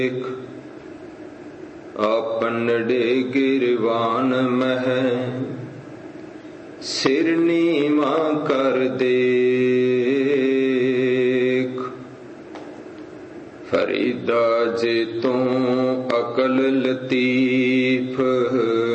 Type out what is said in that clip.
ਆਪਨੜੇ ਗਿਰਵਾਨ ਮਹਿ ਸਿਰ ਨੀਵਾ ਕਰ ਦੇਖ। ਫਰੀਦਾ ਜੇ ਤੂੰ ਅਕਲ ਲਤੀਫ